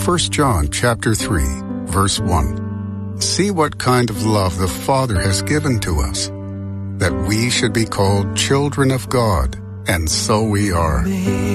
1 John chapter 3, verse 1. See what kind of love the Father has given to us, that we should be called children of God, and so we are.